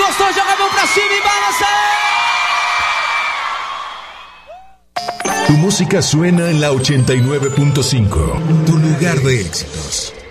gostou, joga a mão pra cima e balança. Tu música suena en la 89.5, tu lugar de éxitos.